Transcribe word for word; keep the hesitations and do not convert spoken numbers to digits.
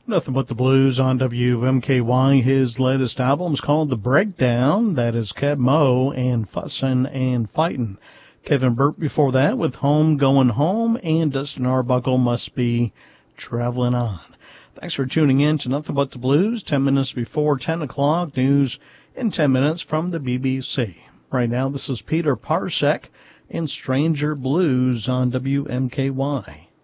Nothing But the Blues on W M K Y. His latest album is called The Breakdown. That is Keb Mo and Fussin' and Fightin'. Kevin Burt before that with Home Going Home, and Dustin Arbuckle Must Be Traveling On. Thanks for tuning in to Nothing But the Blues. Ten minutes before ten o'clock, news in ten minutes from the B B C. Right now, this is Peter Parsek in Stranger Blues on W M K Y.